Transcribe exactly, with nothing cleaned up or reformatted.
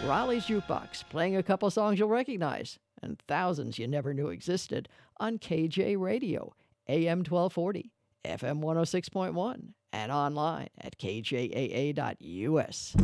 Raleigh's Jukebox, playing a couple songs you'll recognize, and thousands you never knew existed on K J Radio, A M twelve forty, F M one oh six point one, and online at K J A A dot U S.